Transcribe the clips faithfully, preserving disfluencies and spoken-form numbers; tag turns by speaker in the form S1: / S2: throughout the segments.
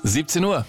S1: siebzehn Uhr.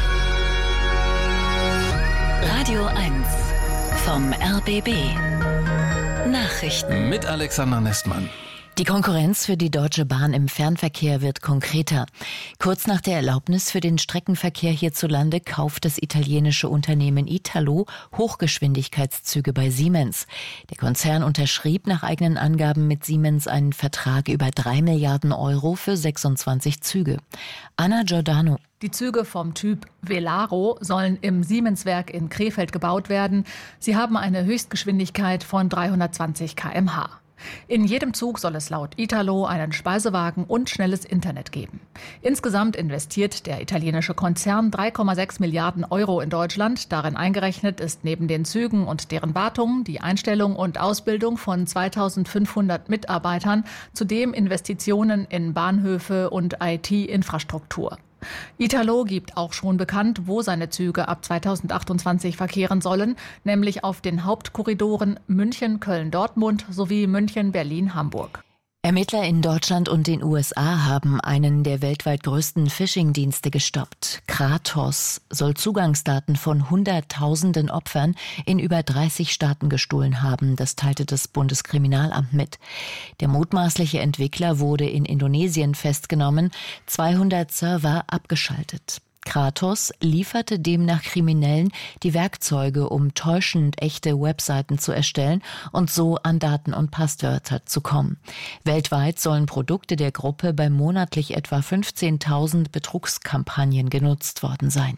S2: Radio eins vom R B B. Nachrichten.
S1: Mit Alexander Nestmann.
S3: Die Konkurrenz für die Deutsche Bahn im Fernverkehr wird konkreter. Kurz nach der Erlaubnis für den Streckenverkehr hierzulande kauft das italienische Unternehmen Italo Hochgeschwindigkeitszüge bei Siemens. Der Konzern unterschrieb nach eigenen Angaben mit Siemens einen Vertrag über drei Milliarden Euro für sechsundzwanzig Züge. Anna Giordano.
S4: Die Züge vom Typ Velaro sollen im Siemens-Werk in Krefeld gebaut werden. Sie haben eine Höchstgeschwindigkeit von dreihundertzwanzig Kilometer pro Stunde. In jedem Zug soll es laut Italo einen Speisewagen und schnelles Internet geben. Insgesamt investiert der italienische Konzern drei Komma sechs Milliarden Euro in Deutschland. Darin eingerechnet ist neben den Zügen und deren Wartung die Einstellung und Ausbildung von zweitausendfünfhundert Mitarbeitern, zudem Investitionen in Bahnhöfe und I T-Infrastruktur. Italo gibt auch schon bekannt, wo seine Züge ab zweitausendachtundzwanzig verkehren sollen, nämlich auf den Hauptkorridoren München, Köln, Dortmund sowie München, Berlin, Hamburg.
S3: Ermittler in Deutschland und den U S A haben einen der weltweit größten Phishing-Dienste gestoppt. Kratos soll Zugangsdaten von Hunderttausenden Opfern in über dreißig Staaten gestohlen haben, das teilte das Bundeskriminalamt mit. Der mutmaßliche Entwickler wurde in Indonesien festgenommen, zweihundert Server abgeschaltet. Kratos lieferte demnach Kriminellen die Werkzeuge, um täuschend echte Webseiten zu erstellen und so an Daten und Passwörter zu kommen. Weltweit sollen Produkte der Gruppe bei monatlich etwa fünfzehntausend Betrugskampagnen genutzt worden sein.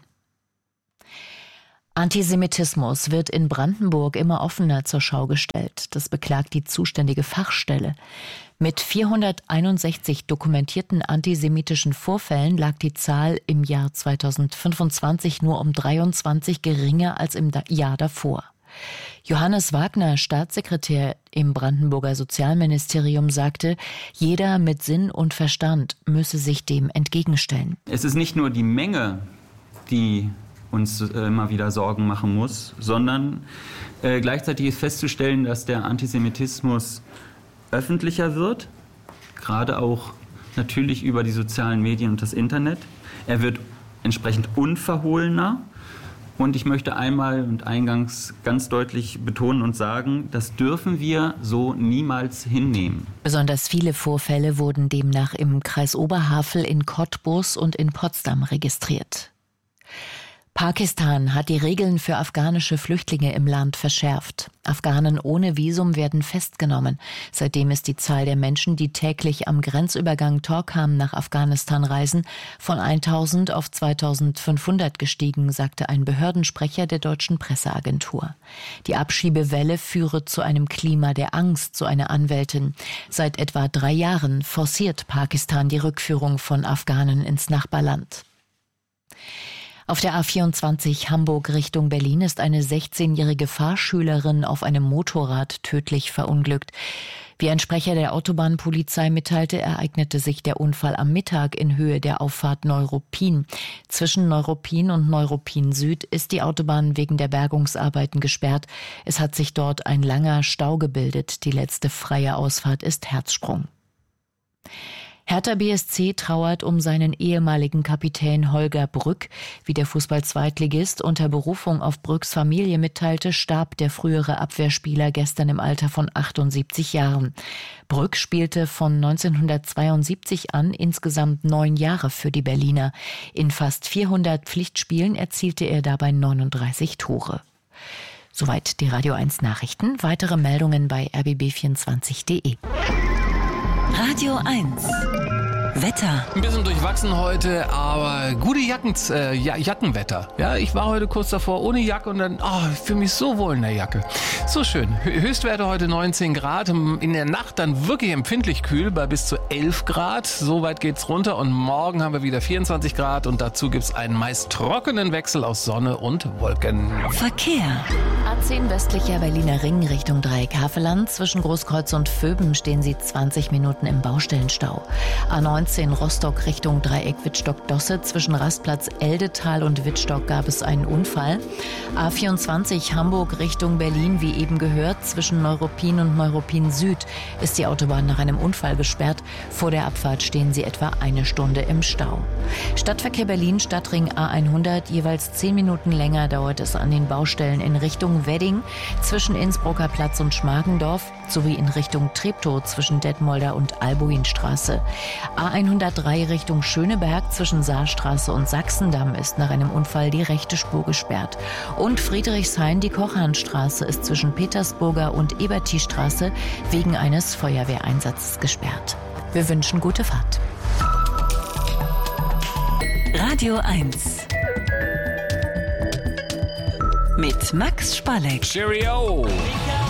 S3: Antisemitismus wird in Brandenburg immer offener zur Schau gestellt. Das beklagt die zuständige Fachstelle. Mit vierhunderteinundsechzig dokumentierten antisemitischen Vorfällen lag die Zahl im Jahr zweitausendfünfundzwanzig nur um dreiundzwanzig geringer als im Jahr davor. Johannes Wagner, Staatssekretär im Brandenburger Sozialministerium, sagte, jeder mit Sinn und Verstand müsse sich dem entgegenstellen.
S5: Es ist nicht nur die Menge, die uns immer wieder Sorgen machen muss, sondern äh, gleichzeitig ist festzustellen, dass der Antisemitismus öffentlicher wird, gerade auch natürlich über die sozialen Medien und das Internet. Er wird entsprechend unverhohlener. Und ich möchte einmal und eingangs ganz deutlich betonen und sagen, das dürfen wir so niemals hinnehmen.
S3: Besonders viele Vorfälle wurden demnach im Kreis Oberhavel, in Cottbus und in Potsdam registriert. Pakistan hat die Regeln für afghanische Flüchtlinge im Land verschärft. Afghanen ohne Visum werden festgenommen. Seitdem ist die Zahl der Menschen, die täglich am Grenzübergang Torkham nach Afghanistan reisen, von eintausend auf zweitausendfünfhundert gestiegen, sagte ein Behördensprecher der deutschen Presseagentur. Die Abschiebewelle führe zu einem Klima der Angst, so eine Anwältin. Seit etwa drei Jahren forciert Pakistan die Rückführung von Afghanen ins Nachbarland. Auf der A vierundzwanzig Hamburg Richtung Berlin ist eine sechzehnjährige Fahrschülerin auf einem Motorrad tödlich verunglückt. Wie ein Sprecher der Autobahnpolizei mitteilte, ereignete sich der Unfall am Mittag in Höhe der Auffahrt Neuruppin. Zwischen Neuruppin und Neuruppin Süd ist die Autobahn wegen der Bergungsarbeiten gesperrt. Es hat sich dort ein langer Stau gebildet. Die letzte freie Ausfahrt ist Herzsprung. Hertha B S C trauert um seinen ehemaligen Kapitän Holger Brück. Wie der Fußball-Zweitligist unter Berufung auf Brücks Familie mitteilte, starb der frühere Abwehrspieler gestern im Alter von achtundsiebzig Jahren. Brück spielte von neunzehnhundertzweiundsiebzig an insgesamt neun Jahre für die Berliner. In fast vierhundert Pflichtspielen erzielte er dabei neununddreißig Tore. Soweit die Radio eins Nachrichten. Weitere Meldungen bei r b b vierundzwanzig punkt d e.
S2: Radio eins. Wetter.
S1: Ein bisschen durchwachsen heute, aber gute Jacken, äh, ja, Jackenwetter. Ja, ich war heute kurz davor ohne Jacke und dann, oh, ich fühle mich so wohl in der Jacke. So schön. Höchstwerte heute neunzehn Grad. In der Nacht dann wirklich empfindlich kühl bei bis zu elf Grad. So weit geht's runter und morgen haben wir wieder vierundzwanzig Grad und dazu gibt's einen meist trockenen Wechsel aus Sonne und Wolken.
S2: Verkehr.
S3: A zehn westlicher Berliner Ring Richtung Dreieck Havelland. Zwischen Großkreuz und Vöben stehen Sie zwanzig Minuten im Baustellenstau. A neun neunzehn Rostock Richtung Dreieck Wittstock-Dosse. Zwischen Rastplatz Eldetal und Wittstock gab es einen Unfall. A vierundzwanzig Hamburg Richtung Berlin, wie eben gehört. Zwischen Neuruppin und Neuruppin Süd ist die Autobahn nach einem Unfall gesperrt. Vor der Abfahrt stehen sie etwa eine Stunde im Stau. Stadtverkehr Berlin, Stadtring A hundert. Jeweils zehn Minuten länger dauert es an den Baustellen in Richtung Wedding. Zwischen Innsbrucker Platz und Schmargendorf sowie in Richtung Treptow zwischen Detmolder und Albuinstraße. A hundertdrei Richtung Schöneberg zwischen Saarstraße und Sachsendamm ist nach einem Unfall die rechte Spur gesperrt. Und Friedrichshain, die Kochhahnstraße ist zwischen Petersburger und Eberti-Straße wegen eines Feuerwehreinsatzes gesperrt. Wir wünschen gute Fahrt.
S2: Radio eins mit Max Spalleck.
S6: Cheerio!